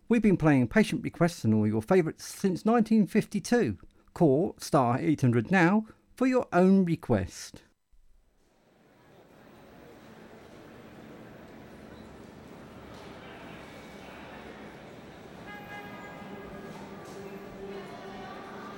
We've been playing patient requests and all your favourites since 1952. Call *800 now for your own request.